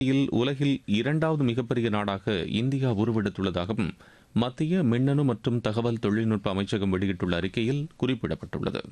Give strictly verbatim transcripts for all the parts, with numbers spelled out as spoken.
இல் உலகில் இரண்டாவது மிகப்பெரிய நாடாக இந்தியா உருவெடுத்துள்ளதாகவும் மத்திய மின்னணு மற்றும் தகவல் தொழில்நுட்ப அமைச்சகம் வெளியிட்டுள்ள அறிக்கையில் குறிப்பிடப்பட்டுள்ளது.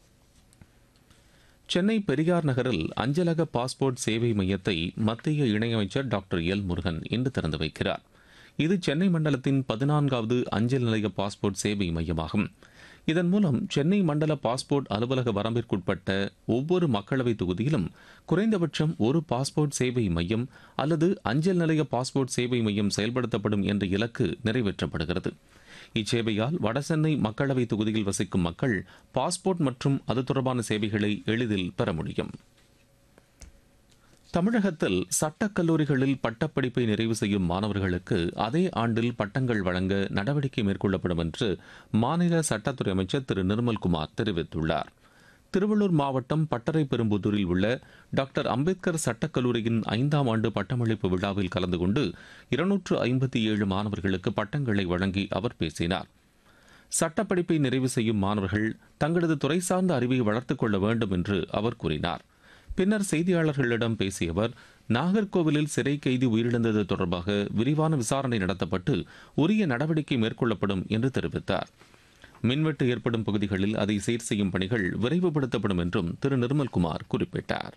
சென்னை பெரியார் நகரில் அஞ்சலக பாஸ்போர்ட் சேவை மையத்தை மத்திய இணையமைச்சர் டாக்டர் எல் முருகன் இன்று திறந்து வைக்கிறார். இது சென்னை மண்டலத்தின் பதினான்காவது அஞ்சல் நிலைய பாஸ்போர்ட் சேவை மையமாகும். இதன் மூலம் சென்னை மண்டல பாஸ்போர்ட் அலுவலக வரம்பிற்குட்பட்ட ஒவ்வொரு மக்களவை தொகுதியிலும் குறைந்தபட்சம் ஒரு பாஸ்போர்ட் சேவை மையம் அல்லது அஞ்சல் நிலைய பாஸ்போர்ட் சேவை மையம் செயல்படுத்தப்படும் என்ற இலக்கு நிறைவேற்றப்படுகிறது. இச்சேவையால் வடசென்னை மக்களவை தொகுதியில் வசிக்கும் மக்கள் பாஸ்போர்ட் மற்றும் அது தொடர்பான சேவைகளை எளிதில் பெற முடியும். தமிழகத்தில் சட்டக் கல்லூரிகளில் பட்டப்படிப்பை நிறைவு செய்யும் மாணவர்களுக்கு அதே ஆண்டில் பட்டங்கள் வழங்க நடவடிக்கை மேற்கொள்ளப்படும் என்று மாநில சட்டத்துறை அமைச்சர் திரு நிர்மல்குமார் தெரிவித்துள்ளார். திருவள்ளூர் மாவட்டம் பட்டரைப்பெரும்புதூரில் உள்ள டாக்டர் அம்பேத்கர் சட்டக் கல்லூரியின் ஐந்தாம் ஆண்டு பட்டமளிப்பு விழாவில் கலந்து கொண்டு இருநூற்று ஐம்பத்தி ஏழு மாணவர்களுக்கு பட்டங்களை வழங்கி அவர் பேசினார். சட்டப்படிப்பை நிறைவு செய்யும் மாணவர்கள் தங்களது துறை சார்ந்த அறிவை வளர்த்துக் கொள்ள வேண்டும் என்று அவர் கூறினார். பின்னர் செய்தியாளர்களிடம் பேசிய அவர், நாகர்கோவிலில் சிறை கைதி உயிரிழந்தது தொடர்பாக விரிவான விசாரணை நடத்தப்பட்டு உரிய நடவடிக்கை மேற்கொள்ளப்படும் என்று தெரிவித்தார். மின்வெட்டு ஏற்படும் பகுதிகளில் அதை சீர் செய்யும் பணிகள் விரைவுபடுத்தப்படும் என்றும் திரு நிர்மல்குமார் குறிப்பிட்டார்.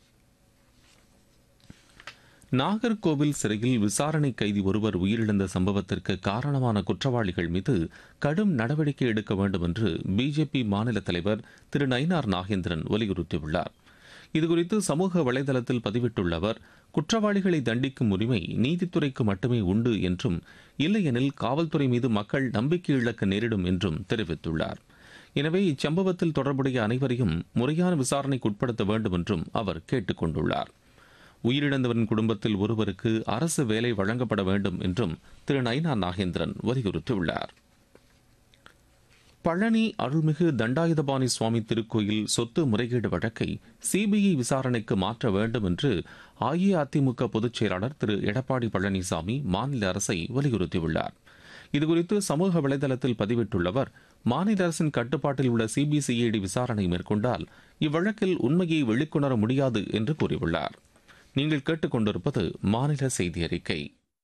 நாகர்கோவில் சிறையில் விசாரணை கைதி ஒருவர் உயிரிழந்த சம்பவத்திற்கு காரணமான குற்றவாளிகள் மீது கடும் நடவடிக்கை எடுக்க வேண்டும் என்று பிஜேபி மாநில தலைவர் திரு நயினார் நாகேந்திரன் வலியுறுத்தியுள்ளார். இதுகுறித்து சமூக வலைதளத்தில் பதிவிட்டுள்ள அவர், குற்றவாளிகளை தண்டிக்கும் உரிமை நீதித்துறைக்கு மட்டுமே உண்டு என்றும், இல்லையெனில் காவல்துறை மீது மக்கள் நம்பிக்கை இழக்க நேரிடும் என்றும் தெரிவித்துள்ளார். எனவே இச்சம்பவத்தில் தொடர்புடைய அனைவரையும் முறையான விசாரணைக்கு உட்படுத்த வேண்டும் என்றும் அவர் கேட்டுக் கொண்டுள்ளார். உயிரிழந்தவரின் குடும்பத்தில் ஒருவருக்கு அரசு வேலை வழங்கப்பட வேண்டும் என்றும் திரு நயினார் நாகேந்திரன் வலியுறுத்தியுள்ளார். பழனி அருள்மிகு தண்டாயுதபாணி சுவாமி திருக்கோயில் சொத்து முறைகேடு வழக்கை சிபிஐ விசாரணைக்கு மாற்ற வேண்டும் என்று அஇஅதிமுக பொதுச் செயலாளர் திரு எடப்பாடி பழனிசாமி மாநில அரசை வலியுறுத்தியுள்ளார். இதுகுறித்து சமூக வலைதளத்தில் பதிவிட்டுள்ள அவர், மாநில அரசின் கட்டுப்பாட்டில் உள்ள சிபிசிஐடி விசாரணை மேற்கொண்டால் இவ்வழக்கில் உண்மையை வெளிக்கொணர முடியாது என்று கூறியுள்ளார். நீங்கள் கேட்டுக்கொண்டிருப்பது மாநில செய்தி அறிக்கை.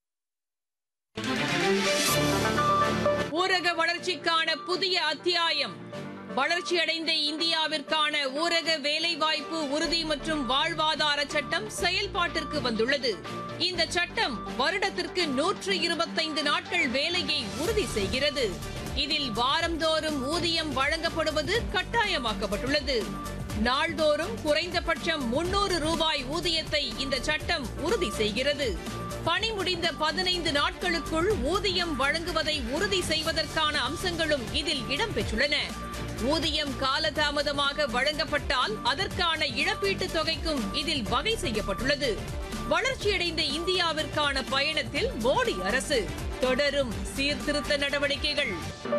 ஊரக வளர்ச்சிக்கான புதிய அத்தியாயம். வளர்ச்சியடைந்த இந்தியாவிற்கான ஊரக வேலைவாய்ப்பு உறுதி மற்றும் வாழ்வாதார சட்டம் செயல்பாட்டிற்கு வந்துள்ளது. இந்த சட்டம் வருடத்திற்கு நூற்று இருபத்தைந்து நாட்கள் வேலையை உறுதி செய்கிறது. இதில் வாரந்தோறும் ஊதியம் வழங்கப்படுவது கட்டாயமாக்கப்பட்டுள்ளது. நாள்தோறும் குறைந்தபட்சம் முன்னூறு ரூபாய் ஊதியத்தை இந்த சட்டம் உறுதி செய்கிறது. பணி முடிந்த பதினைந்து நாட்களுக்குள் ஊதியம் வழங்குவதை உறுதி செய்வதற்கான அம்சங்களும் இதில் இடம்பெற்றுள்ளன. ஊதியம் காலதாமதமாக வழங்கப்பட்டால் அதற்கான இழப்பீட்டுத் தொகைக்கும் இதில் வகை செய்யப்பட்டுள்ளது. வளர்ச்சியடைந்த இந்தியாவிற்கான பயணத்தில் மோடி அரசு தொடரும் சீர்திருத்த நடவடிக்கைகள்.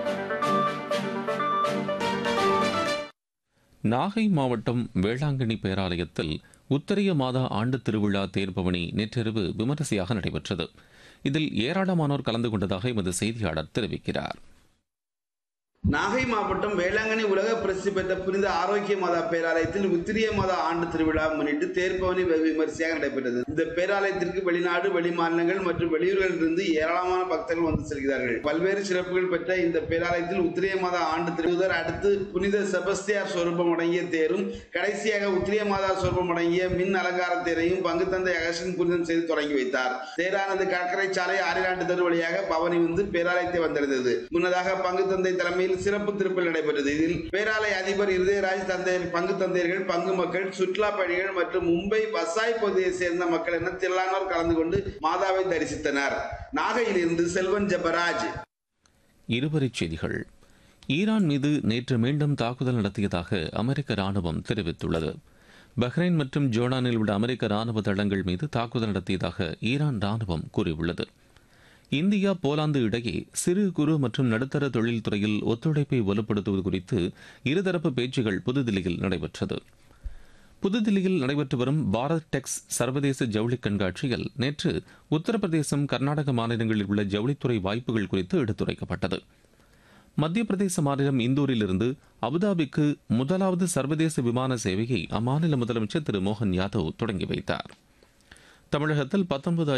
நாகை மாவட்டம் வேளாங்கண்ணி பேராலயத்தில் உத்தரிய மாதா ஆண்டு திருவிழா தேர்பவனி நேற்றிரவு விமரிசையாக நடைபெற்றது. இதில் ஏராளமானோர் கலந்து கொண்டதாக எமது செய்தியாளர் தெரிவிக்கிறார். நாகை மாவட்டம் வேளாங்கண்ணி உலக பிரசித்தி பெற்ற புனித ஆரோக்கிய மாதா பேராலயத்தில் உத்திரிய மாதா ஆண்டு திருவிழா முன்னிட்டு தேர்பவனி விமரிசையாக நடைபெற்றது. இந்த பேராலயத்திற்கு வெளிநாடு, வெளி மாநிலங்கள் மற்றும் வெளியூர்களில் இருந்து ஏராளமான பக்தர்கள் வந்து செல்கிறார்கள். பல்வேறு சிறப்புகள் பெற்ற இந்த பேராலயத்தில் உத்திரிய மாதா ஆண்டு திருவிழா அடுத்து புனித செபஸ்தியார் சொரூபம் அடங்கிய தேரும், கடைசியாக உத்திரிய மாதா சொரூபம் அடங்கிய மின் அலங்கார தேரையும் பங்கு தந்தை அகஸ்டின் புனிதம் செய்து தொடங்கி வைத்தார். தேரானது கடற்கரை சாலை ஆரிலாண்டு தெரு வழியாக பவனி வந்து பேராலயத்தை வந்தடைந்தது. முன்னதாக பங்கு தந்தை தலைமையில் சிறப்பு திருப்பல் நடைபெற்றது. இதில் பேராலய அதிபர் இருதயராஜ் தந்தையர், பங்கு தந்தையர்கள், பங்கு மக்கள், சுற்றுலா பயணிகள் மற்றும் மும்பை வசாய் பகுதியை சேர்ந்த மக்கள் என திரளானோர் கலந்து கொண்டு மாதாவை தரிசித்தனர். நாகையில் இருந்து செல்வன் ஜெபராஜ். இருவரிச் செய்திகள். ஈரான் மீது நேற்று மீண்டும் தாக்குதல் நடத்தியதாக அமெரிக்க ராணுவம் தெரிவித்துள்ளது. பஹ்ரைன் மற்றும் ஜோர்டானில் உள்ள அமெரிக்க ராணுவ தளங்கள் மீது தாக்குதல் நடத்தியதாக ஈரான் ராணுவம் கூறியுள்ளது. இந்தியா போலாந்து இடையே சிறு குறு மற்றும் நடுத்தர தொழில் துறையில் ஒத்துழைப்பை வலுப்படுத்துவது குறித்து இருதரப்பு பேச்சுகள் புதுதில்லியில் நடைபெற்றது. புதுதில்லியில் நடைபெற்று வரும் பாரத் டெக்ஸ் சர்வதேச ஜவுளி கண்காட்சியில் நேற்று உத்தரப்பிரதேசம், கர்நாடக மாநிலங்களில் உள்ள ஜவுளித்துறை வாய்ப்புகள் குறித்து எடுத்துரைக்கப்பட்டது. மத்திய பிரதேச மாநிலம் இந்தூரில் இருந்து அபுதாபிக்கு முதலாவது சர்வதேச விமான சேவையை அம்மாநில முதலமைச்சர் திரு மோகன் யாதவ் தொடங்கி வைத்தார். தமிழகத்தில் பத்தொன்பது